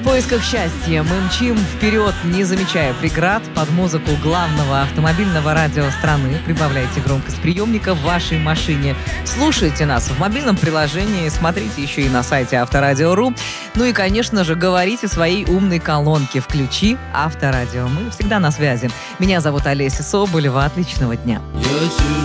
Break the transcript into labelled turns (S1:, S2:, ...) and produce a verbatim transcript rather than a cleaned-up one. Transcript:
S1: В поисках счастья мы мчим вперед, не замечая преград, под музыку главного автомобильного радио страны. Прибавляйте громкость приемника в вашей машине. Слушайте нас в мобильном приложении, смотрите еще и на сайте авторадио точка ру. Ну и, конечно же, говорите своей умной колонке. Включи Авторадио. Мы всегда на связи. Меня зовут Олеся Соболева. Отличного дня.